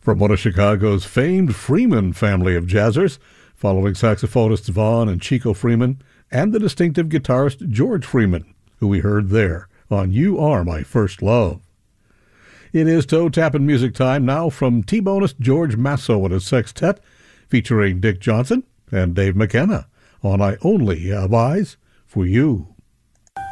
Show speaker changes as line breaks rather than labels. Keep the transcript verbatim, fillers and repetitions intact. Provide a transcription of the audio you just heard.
From one of Chicago's famed Freeman family of jazzers, following saxophonists Vaughn and Chico Freeman, and the distinctive guitarist George Freeman, who we heard there on You Are My First Love. It is toe-tapping music time now from T-Bonist George Masso and his sextet, featuring Dick Johnson and Dave McKenna on I Only Have Eyes for You.